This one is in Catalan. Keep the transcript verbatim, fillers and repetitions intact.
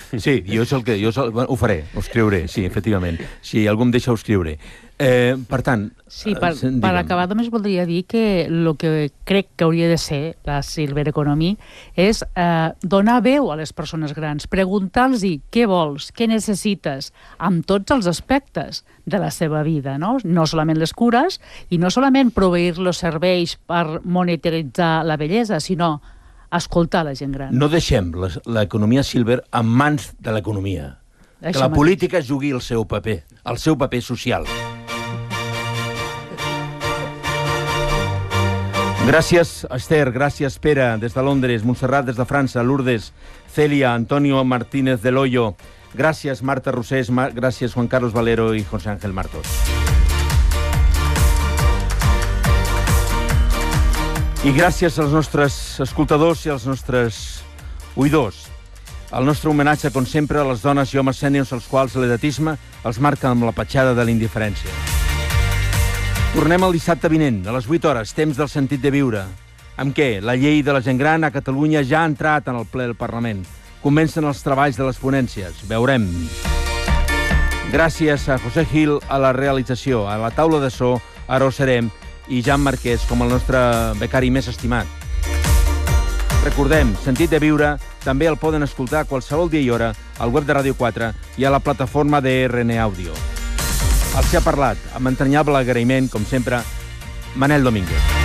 Sí, jo és el que... Jo el, ho faré, ho escriuré, sí, efectivament. Si algú em deixa, ho escriuré. Eh, per tant... Sí, per, per acabar només voldria dir que el que crec que hauria de ser la Silver Economy és eh, donar veu a les persones grans, preguntar-los què vols, què necessites, amb tots els aspectes de la seva vida, no? No solament les cures i no solament proveir los serveis per monetaritzar la bellesa, sinó escoltar la gent gran. No deixem l'economia Silver en mans de l'economia. Que la política jugui el seu paper, el seu paper social. Gràcies, Esther, gràcies, Pere, des de Londres, Montserrat, des de França, Lourdes, Celia, Antonio Martínez del Hoyo, gràcies, Marta Rosés, Mar gràcies, Juan Carlos Valero i José Ángel Martos. I gràcies als nostres escoltadors i als nostres oïdors. El nostre homenatge, com sempre, a les dones i homes sèniors als quals l'edatisme els marca amb la petjada de la indiferència. Tornem el dissabte vinent, a les vuit hores, temps del sentit de viure. Amb què? La llei de la gent gran a Catalunya ja ha entrat en el ple del Parlament. Comencen els treballs de les ponències. Veurem. Gràcies a José Gil a la realització, a la taula de so, a Roserem i Jan Marquès com el nostre becari més estimat. Recordem, Sentit de Viure també el poden escoltar a qualsevol dia i hora al web de Ràdio quatre i a la plataforma de R N Audio. Els ha parlat, amb entranyable agraïment, com sempre, Manel Domínguez.